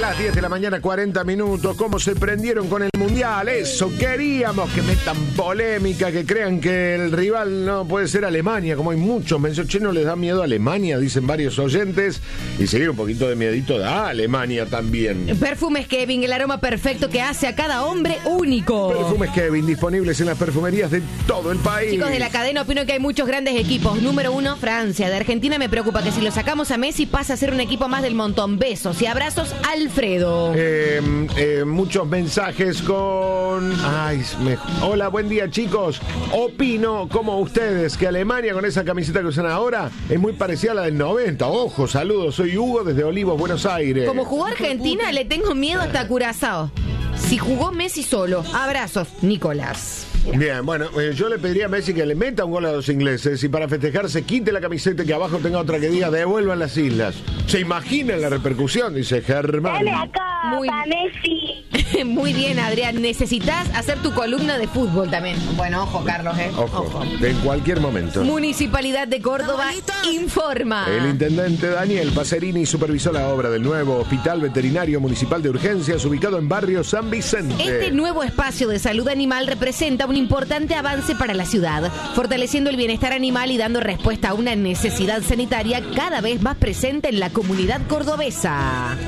Las 10 de la mañana, 40 minutos. ¿Cómo se prendieron con el Mundial? Eso, queríamos que metan polémica, que crean que el rival no puede ser Alemania, como hay muchos mensajes. Che, no les da miedo a Alemania, dicen varios oyentes. Y seguir un poquito de miedito da a Alemania también. Perfumes Kevin, el aroma perfecto que hace a cada hombre único. Perfumes Kevin, disponibles en las perfumerías de todo el país. Chicos de la cadena, opino que hay muchos grandes equipos. Número 1, Francia. De Argentina me preocupa que si lo sacamos a Messi pasa a ser un equipo más del montón. Besos y abrazos, Alfredo. Muchos mensajes con... Hola, buen día, chicos. Opino, como ustedes, que Alemania con esa camiseta que usan ahora es muy parecida a la del 90. Ojo, saludos, soy Hugo desde Olivos, Buenos Aires. Como jugó Argentina, le tengo miedo hasta Curazao. Si jugó Messi solo. Abrazos, Nicolás. Bien, bueno, yo le pediría a Messi que le meta un gol a los ingleses y para festejar se quite la camiseta y que abajo tenga otra que diga devuelvan las islas. ¿Se imaginan la repercusión? Dice Germán. Dale acá, Messi. Muy bien, Adrián. Necesitas hacer tu columna de fútbol también. Bueno, ojo, Carlos, Ojo, en cualquier momento. Municipalidad de Córdoba informa. El intendente Daniel Pacerini supervisó la obra del nuevo Hospital Veterinario Municipal de Urgencias ubicado en barrio San Vicente. Este nuevo espacio de salud animal representa un importante avance para la ciudad, fortaleciendo el bienestar animal y dando respuesta a una necesidad sanitaria cada vez más presente en la comunidad cordobesa.